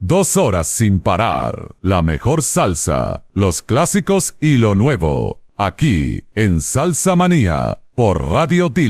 2 horas sin parar. La mejor salsa, los clásicos y lo nuevo. Aquí, en Salsa Manía, por Radio Dile.